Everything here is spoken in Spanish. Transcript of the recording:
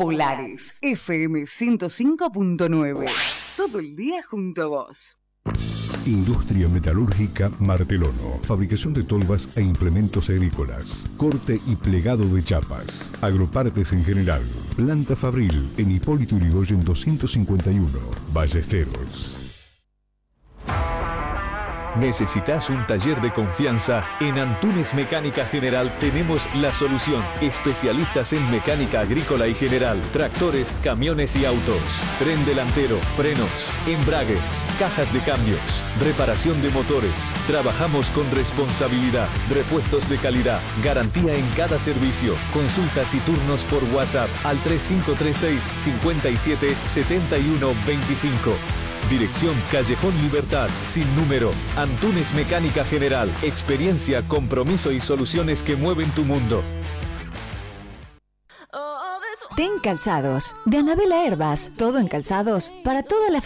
Polares, FM 105.9. Todo el día junto a vos. Industria Metalúrgica Martelono. Fabricación de tolvas e implementos agrícolas. Corte y plegado de chapas. Agropartes en general. Planta Fabril en Hipólito Yrigoyen 251. Ballesteros. ¿Necesitas un taller de confianza? En Antunes Mecánica General tenemos la solución. Especialistas en mecánica agrícola y general, tractores, camiones y autos, tren delantero, frenos, embragues, cajas de cambios, reparación de motores. Trabajamos con responsabilidad, repuestos de calidad, garantía en cada servicio. Consultas y turnos por WhatsApp al 3536 57 71 25. Dirección Callejón Libertad, sin número. Antunes Mecánica General. Experiencia, compromiso y soluciones que mueven tu mundo. Ten Calzados, de Anabela Herbas. Todo en calzados para toda la